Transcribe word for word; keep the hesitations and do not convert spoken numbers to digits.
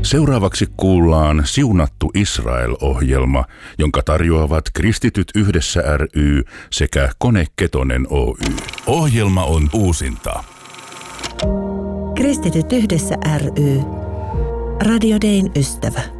Seuraavaksi kuullaan Siunattu Israel-ohjelma, jonka tarjoavat Kristityt Yhdessä ry sekä Kone Ketonen Oy. Ohjelma on uusinta. Kristityt Yhdessä ry. Radio Dayn ystävä.